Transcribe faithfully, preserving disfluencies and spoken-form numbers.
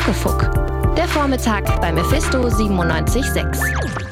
Muckefuck. Der Vormittag bei Mephisto siebenundneunzig Komma sechs.